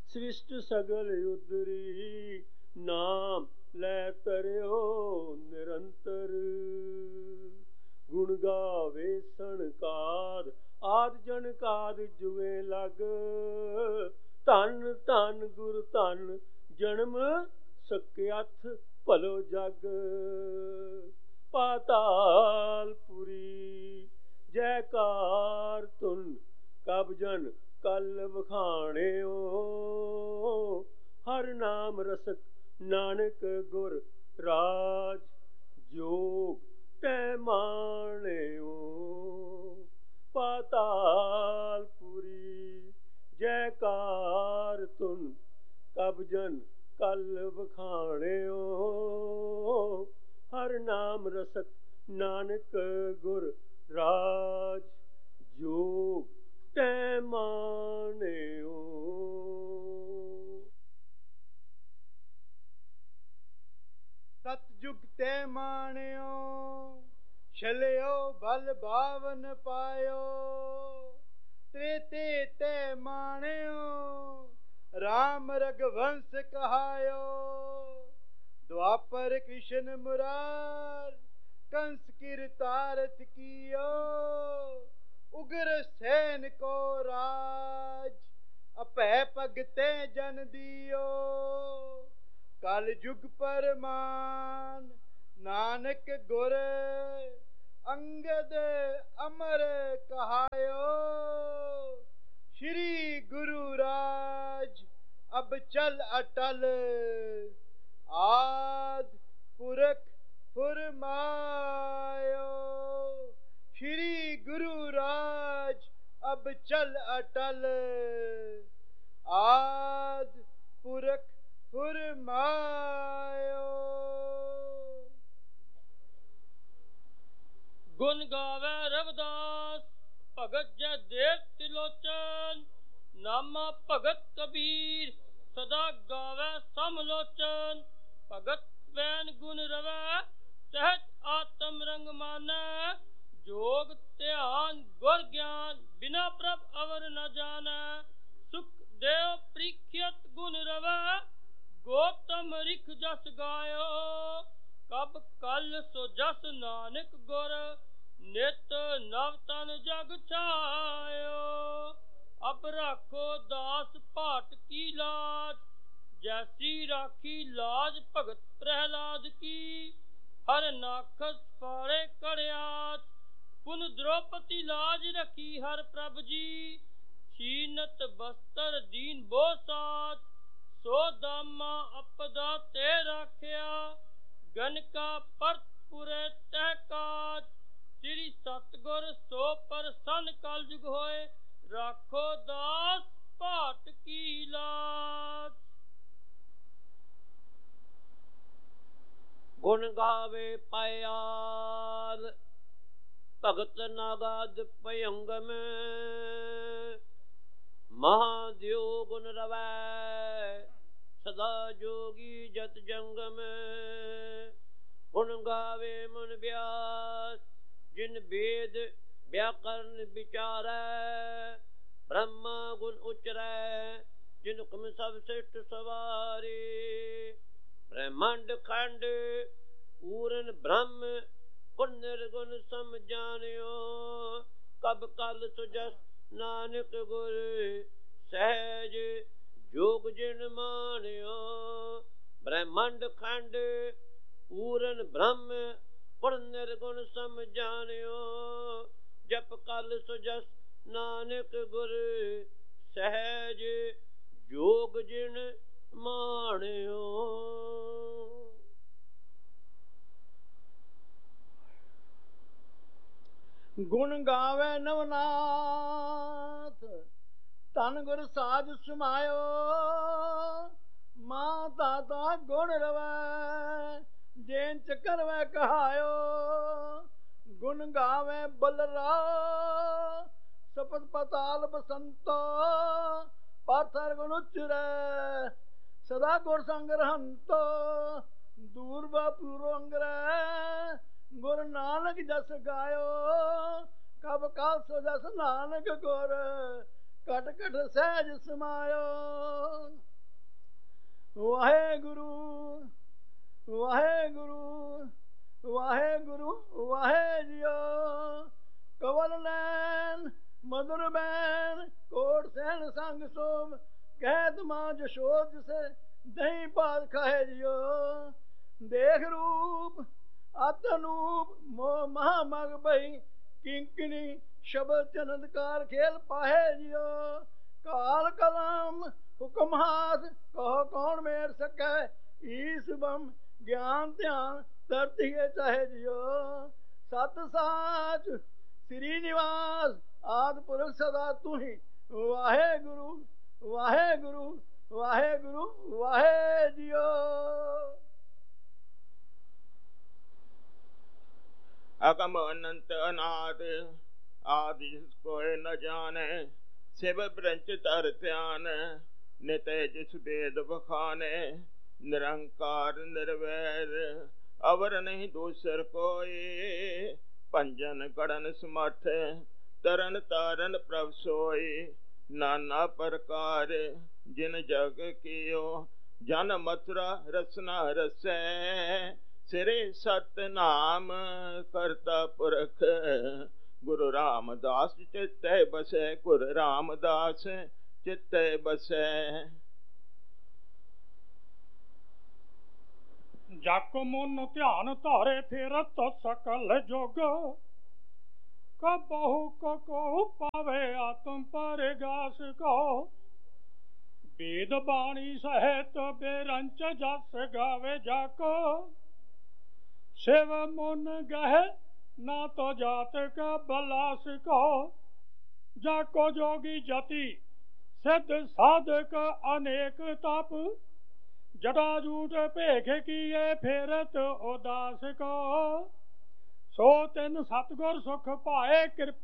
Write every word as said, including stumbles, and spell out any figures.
ਸ੍ਰਿਸ਼ਟ ਸਗਲ ਉਦਰੀ ਨਾਮ ਲੈ ਤਰਿਓ ਨਿਰੰਤਰ। ਗੁਣ ਗਾਵੇ ਸਣਕਾਦ ਆਦ ਜਨਕਾਦ ਜੁਏ ਲਗ। ਧੰਨ ਧੰਨ ਗੁਰ ਧੰਨ ਜਨਮ ਸਕਿਆਥ ਭਲੋ ਜਗ। ਪਾਤਾਲਪੁਰੀ ਜੈਕਾਰ ਧੁਨ ਕਬ ਜਨ ਕਲ ਵਖਾਣਿਓ। ਹਰ ਨਾਮ ਰਸਕ ਨਾਨਕ ਗੁਰ ਰਾਜ ਜੋਗ ਤੈ ਮਾਣਿਓ। ਪਾਤਾਲਪੁਰੀ ਜੈਕਾਰ ਧੁਨ ਕਬ ਜਨ ਕਲ ਵਖਾਣਿਓ। ਹਰ ਨਾਮ ਰਸਕ ਨਾਨਕ ਗੁਰ ਰਾਜ ਜੋਗ ਤੈ ਮਾਣਿਓ। ਸਤਿਜੁਗ ਤੈ ਮਾਣਿਓ ਛਲਿਓ ਬਲ ਬਾਵਨ ਪਾਇਓ। ਤ੍ਰੇਤੇ ਤੈ ਮਾਣਿਓ ਰਾਮ ਰਘਵੰਸ ਕਹਾਇਓ। ਦੁਆਪਰ ਕ੍ਰਿਸ਼ਨ ਮੁਰਾਰ ਕੰਸ ਕਿਰਤਾਰਥ ਕੀਓ। ਉਗਰ ਸੈਨ ਕੋ ਰਾਜ ਅਭੈ ਭਗਤੈ ਜਨ ਦਿਓ। ਕਲ ਯੁਗ ਪਰਮਾਨ ਨਾਨਕ ਗੁਰ ਅੰਗਦ ਅਮਰ ਕਹਾਇਓ। ਸ਼੍ਰੀ ਗੁਰੂ ਰਾਜ ਅਬ ਚਲ ਅਟਲ ਆਦ ਪੁਰਖ ਫੁਰਮਾਇਓ। ਸ਼੍ਰੀ ਗੁਰੂ ਰਾਜ ਅਬ ਚਲ ਅਟਲ ਆਦ ਪੁਰਖ ਫੁਰਮਾਇਓ। ਗੁਣ ਗਾਵੇ ਰਵਿਦਾਸ ਭਗਤ ਜੈ ਦੇਵ ਤਿਲੋਚਨ। ਨਾਮਾ ਭਗਤ ਕਬੀਰ ਸਦਾ ਗਾਵੇ ਸਮਲੋਚਨ। ਭਗਤ ਵੈਨ ਗੁਣ ਰਵੈ ਸਹਿਜ ਆਤਮ ਰੰਗ ਮਾਨੈ। ਜੋਗ ਧਿਆਨ ਗੁਰ ਗਿਆਨ ਬਿਨਾ ਪ੍ਰਭ ਅਵਰ ਨ ਜਾਣੈ। ਸੁਖਦੇਵ ਪ੍ਰੀਖਿਅਤ ਗੁਣ ਰਵੈ ਗੋਤਮ ਰਿਖ ਜਸ ਗਾਇਓ। ਕਬ ਕਲ ਸੋ ਜਸ ਨਾਨਕ ਗੁਰ ਨਿਤ ਨਵ ਤਨ ਜਗ ਛਾਇਓ। ਅਬ ਰਾਖੋ ਦਾਸ ਭਾਟ ਕੀ ਲਾਜ ਜੈਸੀ ਰਾਖੀ ਲਾਜ ਭਗਤ ਪ੍ਰਹਿਲਾਦ ਕੀ। ਹਰ ਨਾਖਸ ਫਾੜੇ ਕੜਿਆਚ ਪੁਨ ਦ੍ਰੋਪਦੀ ਲਾਜ ਰਖੀ ਹਰ ਪ੍ਰਭ ਜੀ। ਛੀਨਤ ਬਸਤਰ ਦੀਨ ਬੋ ਸਾਚ ਸੋ ਦਾਮਾ ਅਪਦਾ ਤੇ ਰਾਖਿਆ। ਗਨਕਾ ਪਰਤ ਪੁਰੇ ਤਹਿ ਕਾਜ ਸ੍ਰੀ ਸਤਿਗੁਰ ਸੋ ਪ੍ਰਸੰਨ ਕਲ ਯੁਗ ਹੋਏ। ਰਾਖੋ ਦਾਸ ਭਾਟ ਕੀ ਲਾਜ। ਗੁਣ ਗਾਵੇ ਪਾਇਆਲ ਭਗਤ ਨਾਗਾਦ ਭਯੰਗਮ। ਮਹਾਦੇਵ ਗੁਣ ਰਵੈ ਸਦਾ ਜੋਗੀ ਜਤ ਜੰਗਮ। ਗੁਣ ਗਾਵੇ ਮਨ ਬਿਆਸ ਜਿਨ ਵੇਦ ਵਿਆਕਰਨ ਵਿਚਾਰੈ। ਬ੍ਰਹਮਾ ਗੁਣ ਉਚਰੈ ਜਿਨ ਹੁਕਮ ਸਭ ਸਿਸ਼ਟ ਸਵਾਰੇ। ਬ੍ਰਹਮੰਡ ਖੰਡ ਪੂਰਨ ਬ੍ਰਹਮ ਗੁਣ ਨਿਰਗੁਣ ਸਮ ਜਾਣਿਓ। ਕਬ ਕਲ ਸੁਜਸ ਨਾਨਕ ਗੁਰ ਸਹਿਜ ਜੋਗ ਜਿਨ ਮਾਣਿਓ। ਬ੍ਰਹਮੰਡ ਖੰਡ ਪੂਰਨ ਬ੍ਰਹਮ ਗੁਣ ਨਿਰਗੁਣ ਸਮ ਜਾਣਿਓ। ਜਪ ਕਲ ਸੁਜਸ ਨਾਨਕ ਗੁਰ ਸਹਿਜ ਜੋਗ ਜਿਨ ਮਾਣਿਓ। ਗੁਣ ਗਾਵੇ ਨਵਨਾਥ ਧਨ ਗੁਰ ਸਾਜ ਸਮਾਇਓ। ਮਾਂ ਦਾਤਾ ਗੁਣ ਰਵੈ ਜੇਨ ਚੱਕਰ ਵੈ ਕਹਾਇਓ। ਗੁਣ ਗਾਵੇ ਬਲਰਾ ਸਪਤ ਪਤਾਲ ਬਸੰਤੋ। ਪਾਥਰ ਗੁਣ ਉਚਰੈ ਸਦਾ ਗੁਰ ਸੰਗ ਰਹੰਤੋ। ਦੂਰ ਬਾ ਪੂਰੋ ਅੰਗਰੈ ਗੁਰ ਨਾਨਕ ਜਸ ਗਾਇਓ। ਕਬ ਕਾਲ ਸੋ ਜਸ ਨਾਨਕ ਗੁਰ ਘਟ ਘਟ ਸਹਿਜ ਸਮਾਇਓ। ਵਾਹਿਗੁਰੂ ਵਾਹਿਗੁਰੂ ਵਾਹਿਗੁਰੂ ਵਾਹਿ ਜਿਓ। ਕਵਲ ਨੈਣ ਮਧੁਰ ਬੈਨ ਕੋਟ ਸੈਨ ਸੰਗ ਸੋਮ। ਕਹਿਤ ਮਾਂ ਜਸ਼ੋਦ ਜਿਸੇ ਦਹੀਂ ਭਾਤ ਖਾਏ ਜਿਓ। ਦੇਖ ਰੂਪ ਅਤ ਅਨੂਪ ਮੋਹ ਮਹਾ ਮਗ ਬਈ। ਕਿੰਕਣੀ ਸ਼ਬਦ ਚਨਦਕਾਰ ਖੇਲ ਪਾਹੇ ਜਿਓ। ਕਾਲ ਕਲਮ ਹੁਕਮ ਹਾਥ ਕਹੋ ਕੌਣ ਮੇਰ ਸਕੈ। ਈਸ ਬਮ ਗਿਆਨ ਧਿਆਨ ਧਰਤੀਏ ਚਾਹੇ ਜਿਓ। ਸਤ ਸਾਚ ਸ੍ਰੀ ਨਿਵਾਸ ਆਦਿ ਪੁਰਖ ਸਦਾ ਤੂੰ ਹੀ। ਵਾਹਿਗੁਰੂ ਵਾਹਿਗੁਰੂ ਵਾਹਿਗੁਰੂ ਵਾਹਿ ਜਿਓ। ਅਗਮ ਅਨੰਤ ਅਨਾਦ ਆਦਿ ਜਿਸ ਕੋਇ ਨ ਜਾਣੈ। ਸਿਵ ਬ੍ਰੰਚ ਧਰ ਧਿਆਨ ਨਿਤੈ ਜਿਸ ਵੇਦ ਬਖਾਨੈ। ਨਿਰੰਕਾਰ ਨਿਰਵੈਰ ਅਵਰ ਨਹੀਂ ਦੂਸਰ ਕੋਈ। ਭੰਜਨ ਕੜਨ ਸਮਰਥ ਤਰਨ ਤਾਰਨ ਪ੍ਰਭ ਸੋਈ। ਨਾਨਾ ਪ੍ਰਕਾਰ ਜਿਨ ਜਗ ਕੀਓ। ਜਨ ਮਥੁਰਾ ਰਸਨਾ ਰਸੈ। ਸਿਰੇ ਸਤਨਾਮ ਕਰਤਾ ਪੁਰਖ। ਗੁਰੂ ਰਾਮਦਾਸ ਚਿਤੈ ਬਸੈ। ਗੁਰੂ ਰਾਮਦਾਸ ਚਿਤੈ ਬਸੈ। ਜਗ ਮਨ ਧਿਆਨ ਧਾਰੇ ਫੇਰਤ ਸਕਲ ਜੁਗ। ਕਬਹੁ ਕੋ ਪਾਵੇ ਆਤਮ ਪਰਗਾਸ ਕੋ। ਵੇਦ ਬਾਣੀ ਸਹਿਤ ਬੇਰੰਚ ਜਸ ਗਾਵੇ ਜਾਕੋ। शिव मुन गहे ना तो जात का बलास को। जाको जोगी जति सिद्ध साधक अनेक तप। जटा जूट भेख किए फेरत उदास को। सो तिन सतगुर सुख पाए कृपा